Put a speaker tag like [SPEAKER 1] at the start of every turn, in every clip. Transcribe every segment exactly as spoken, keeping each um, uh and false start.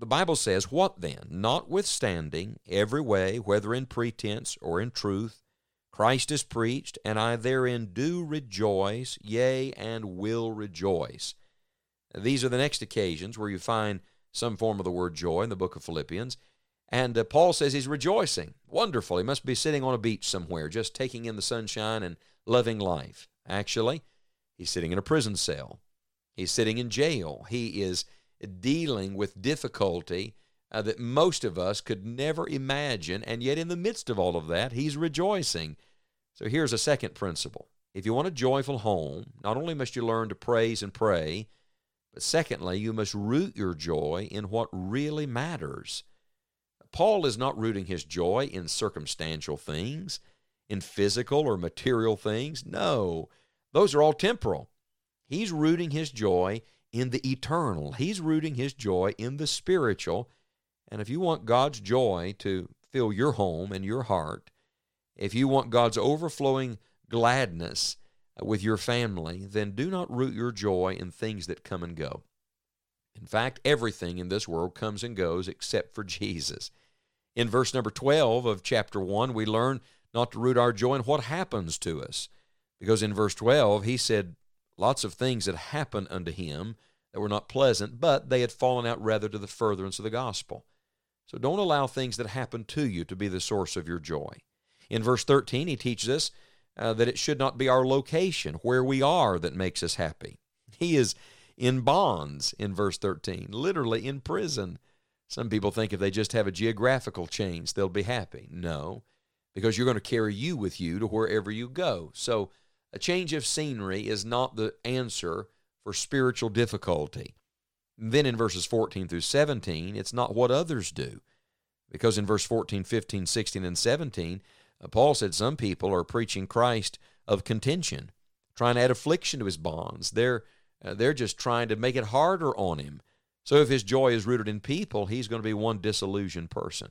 [SPEAKER 1] The Bible says, "What then? Notwithstanding every way, whether in pretense or in truth, Christ is preached, and I therein do rejoice, yea, and will rejoice." These are the next occasions where you find some form of the word joy in the book of Philippians. And uh, Paul says he's rejoicing. Wonderful. He must be sitting on a beach somewhere, just taking in the sunshine and loving life. Actually, he's sitting in a prison cell. He's sitting in jail. He is dealing with difficulty uh, that most of us could never imagine, and yet in the midst of all of that, he's rejoicing. So here's a second principle. If you want a joyful home, not only must you learn to praise and pray, but secondly, you must root your joy in what really matters. Paul is not rooting his joy in circumstantial things, in physical or material things. No, those are all temporal. He's rooting his joy in the eternal. He's rooting his joy in the spiritual. And if you want God's joy to fill your home and your heart, if you want God's overflowing gladness with your family, then do not root your joy in things that come and go. In fact, everything in this world comes and goes except for Jesus. In verse number twelve of chapter one, we learn not to root our joy in what happens to us. Because in verse twelve, he said lots of things that happened unto him that were not pleasant, but they had fallen out rather to the furtherance of the gospel. So don't allow things that happen to you to be the source of your joy. In verse thirteen, he teaches us uh, that it should not be our location, where we are, that makes us happy. He is in bonds in verse thirteen, literally in prison. Some people think if they just have a geographical change, they'll be happy. No, because you're going to carry you with you to wherever you go. So a change of scenery is not the answer for spiritual difficulty. And then in verses fourteen through seventeen, it's not what others do. Because in verse fourteen, fifteen, sixteen, and seventeen, uh, Paul said some people are preaching Christ of contention, trying to add affliction to his bonds. They're, uh, they're just trying to make it harder on him. So if his joy is rooted in people, he's going to be one disillusioned person.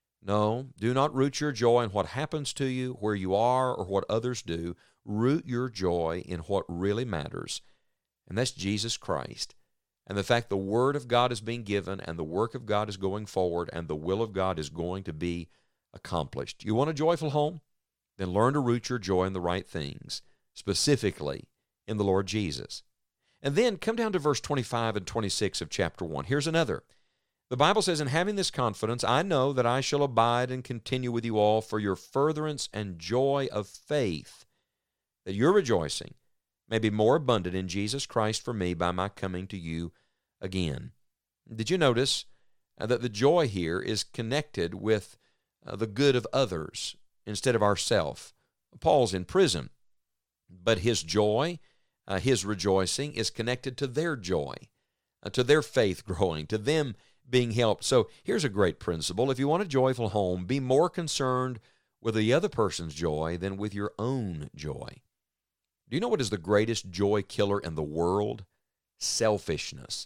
[SPEAKER 1] No, do not root your joy in what happens to you, where you are, or what others do. Root your joy in what really matters, and that's Jesus Christ. And the fact the Word of God is being given, and the work of God is going forward, and the will of God is going to be accomplished. You want a joyful home? Then learn to root your joy in the right things, specifically in the Lord Jesus. And then come down to verse twenty-five and twenty-six of chapter one. Here's another. The Bible says, "And having this confidence, I know that I shall abide and continue with you all for your furtherance and joy of faith, that your rejoicing may be more abundant in Jesus Christ for me by my coming to you again." Did you notice uh, that the joy here is connected with uh, the good of others instead of ourself? Paul's in prison, but his joy, uh, his rejoicing is connected to their joy, uh, to their faith growing, to them being helped. So here's a great principle. If you want a joyful home, be more concerned with the other person's joy than with your own joy. Do you know what is the greatest joy killer in the world? Selfishness.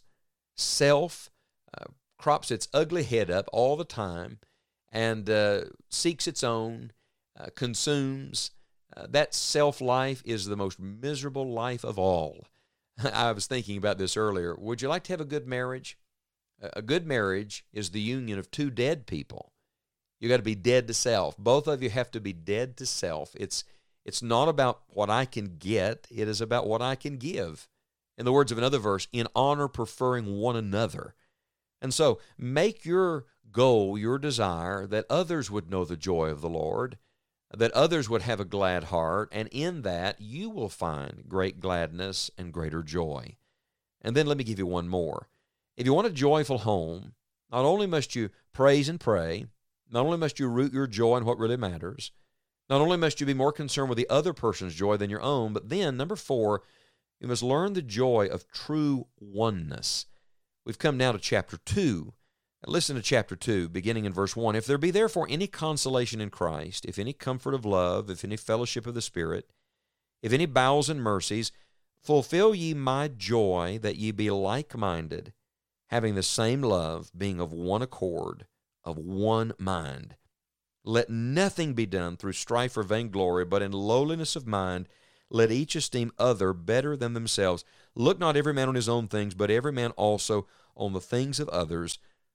[SPEAKER 1] Self uh, crops its ugly head up all the time and uh, seeks its own, uh, consumes. Uh, that self-life is the most miserable life of all. I was thinking about this earlier. Would you like to have a good marriage? A good marriage is the union of two dead people. You got to be dead to self. Both of you have to be dead to self. It's It's not about what I can get. It is about what I can give. In the words of another verse, in honor preferring one another. And so make your goal, your desire, that others would know the joy of the Lord, that others would have a glad heart, and in that you will find great gladness and greater joy. And then let me give you one more. If you want a joyful home, not only must you praise and pray, not only must you root your joy in what really matters, not only must you be more concerned with the other person's joy than your own, but then, number four, you must learn the joy of true oneness. We've come now to chapter two. Listen to chapter two, beginning in verse one. "If there be therefore any consolation in Christ, if any comfort of love, if any fellowship of the Spirit, if any bowels and mercies, fulfill ye my joy, that ye be like-minded, having the same love, being of one accord, of one mind. Let nothing be done through strife or vainglory, but in lowliness of mind, let each esteem other better than themselves. Look not every man on his own things, but every man also on the things of others.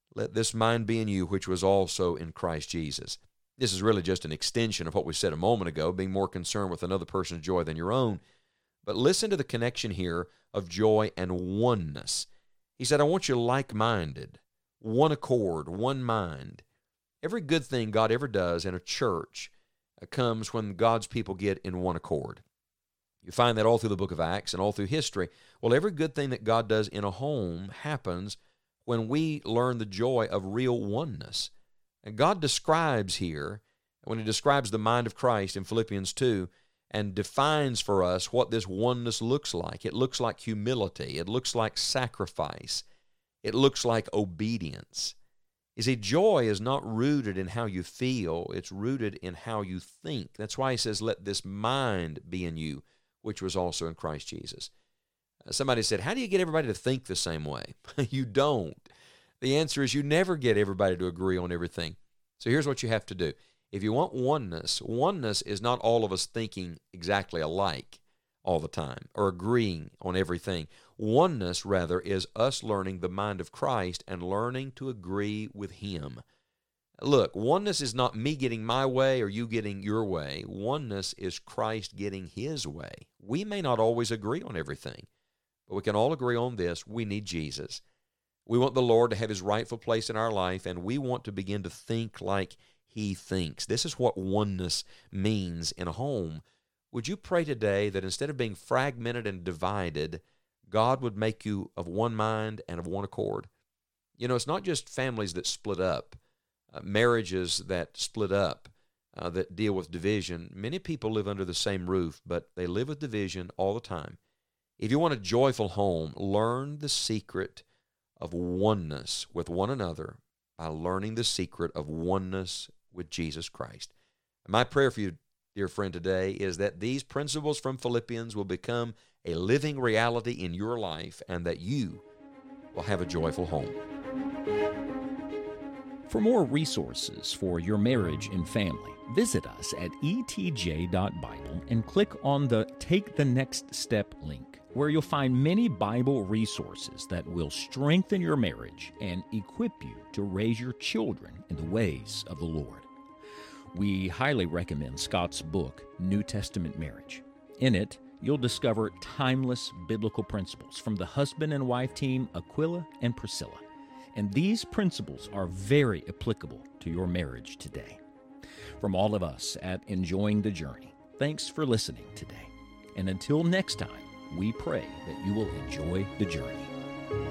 [SPEAKER 1] let this mind be in you, which was also in Christ Jesus. This is really just an extension of what we said a moment ago, being more concerned with another person's joy than your own. But listen to the connection here of joy and oneness. He said, I want you like-minded, one accord, one mind. Every good thing God ever does in a church comes when God's people get in one accord. You find that all through the book of Acts and all through history. Well, every good thing that God does in a home happens when we learn the joy of real oneness. And God describes here, when he describes the mind of Christ in Philippians two, and defines for us what this oneness looks like. It looks like humility. It looks like sacrifice. It looks like obedience. You see, joy is not rooted in how you feel. It's rooted in how you think. That's why he says, let this mind be in you, which was also in Christ Jesus. Uh, somebody said, how do you get everybody to think the same way? You don't. The answer is you never get everybody to agree on everything. So here's what you have to do. If you want oneness, oneness is not all of us thinking exactly alike all the time or agreeing on everything. Oneness, rather, is us learning the mind of Christ and learning to agree with him. Look, oneness is not me getting my way or you getting your way. Oneness is Christ getting his way. We may not always agree on everything, but we can all agree on this. We need Jesus. We want the Lord to have his rightful place in our life, and we want to begin to think like he thinks. This is what oneness means in a home. Would you pray today that instead of being fragmented and divided, God would make you of one mind and of one accord? You know, it's not just families that split up, uh, marriages that split up, uh, that deal with division. Many people live under the same roof, but they live with division all the time. If you want a joyful home, learn the secret of oneness with one another by learning the secret of oneness with Jesus Christ. My prayer for you, dear friend, today is that these principles from Philippians will become a living reality in your life and that you will have a joyful home.
[SPEAKER 2] For more resources for your marriage and family, visit us at e t j dot bible and click on the Take the Next Step link, where you'll find many Bible resources that will strengthen your marriage and equip you to raise your children in the ways of the Lord. We highly recommend Scott's book, New Testament Marriage. In it, you'll discover timeless biblical principles from the husband and wife team Aquila and Priscilla. And these principles are very applicable to your marriage today. From all of us at Enjoying the Journey, thanks for listening today. And until next time, we pray that you will enjoy the journey.